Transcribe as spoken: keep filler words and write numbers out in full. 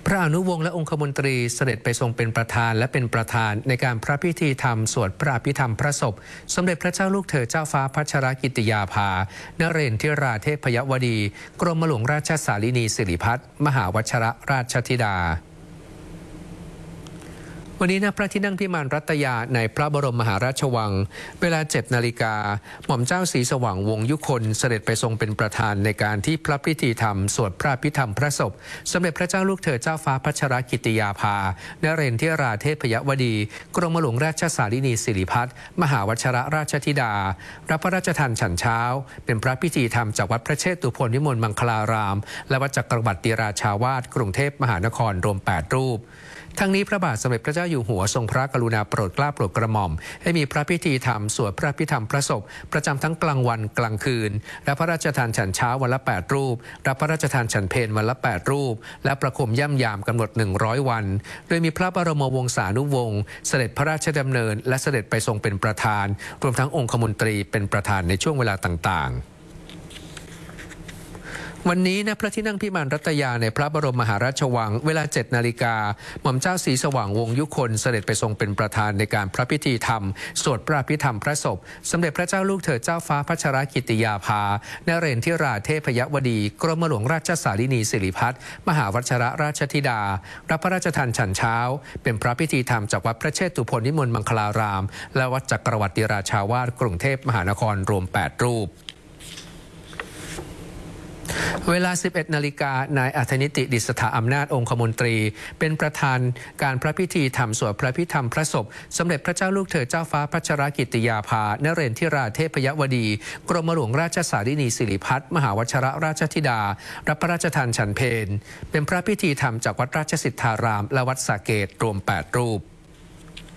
พระอนุวงศ์และองคมนตรีเสด็จไปทรงเป็นประธานและเป็นประธานในการพระพิธีธรรมสวดพระอภิธรรมพระศพสมเด็จพระเจ้าลูกเธอเจ้าฟ้าพัชรกิติยาภานเรนทิราเทพยวดีกรมหลวงราชสารินีสิริพัฒน์มหาวชิรราชธิดาวันนี้ณพระที่นั่งพิมานรัตยาในพระบรมมหาราชวังเวลาเจ็ดนาฬิกาหม่อมเจ้าศรีสว่างวงศ์ยุคนเสด็จไปทรงเป็นประธานในการที่พระพิธีธรรมสวดพระอภิธรรมพระศพสมเด็จพระเจ้าลูกเธอเจ้าฟ้าพัชรกิติยาภานเรนทิราเทพยวดีกรมหลวงราชสารินีสิริพัฒน์มหาวชิรราชธิดารับพระราชทานฉันเช้าเป็นพระพิธีธรรมจากวัดพระเชตุพนวิมลมังคลารามและวัดจักรวรรดิราชาวาสกรุงเทพมหานครรวมแปดรูปทั้งนี้พระบาทสมเด็จพระเจ้าอยู่หัวทรงพระกรุณาโปรดเกล้าโปรดกระหม่อมให้มีพระพิธีธรรมสวดพระพิธรรมพระศพประจำทั้งกลางวันกลางคืนและพระราชทานฉันเช้าวันละแปดรูปรับพระราชทานฉันเพลวันละแปดรูปและประคมย่ำยามกำหนดหนึ่งร้อยวันโดยมีพระบรมวงศานุวงศ์เสด็จพระราชดำเนินและเสด็จไปทรงเป็นประธานรวมทั้งองคมนตรีเป็นประธานในช่วงเวลาต่างๆวันนี้ณพระที่นั่งพิมานรัตยาในพระบรมมหาราชวังเวลาเจ็ดนาฬิกาหม่อมเจ้าศรีสว่างวงศ์ยุคนเสด็จไปทรงเป็นประธานในการพระพิธีธรรมสวดพระอภิธรรมพระศพสมเด็จพระเจ้าลูกเธอเจ้าฟ้าพัชรกิติยาภานเรนทิราเทพยวดีกรมหลวงราชสารินีสิริพัฒน์มหาวชิรราชธิดารับพระราชทานฉันเช้าเป็นพระพิธีธรรมจากวัดพระเชตุพนวิมลมังคลารามและวัดจักรวรรดิราชาวาสกรุงเทพมหานครรวมแปดรูปเวลา สิบเอ็ดนาฬิกานายอัธนิติดิษฐาอำนาจองคมนตรีเป็นประธานการพระพิธีธรรมสวดพระพิธรรมพระศพสมเด็จพระเจ้าลูกเธอเจ้าฟ้าพัชรกิติยาภานเรนทิราเทพยวดีกรมหลวงราชสารินีสิริพัฒน์มหาวชิรราชธิดารับพระราชทานฉันเพลเป็นพระพิธีธรรมจากวัดราชสิทธารามและวัดสาเกตรวมแปดรูป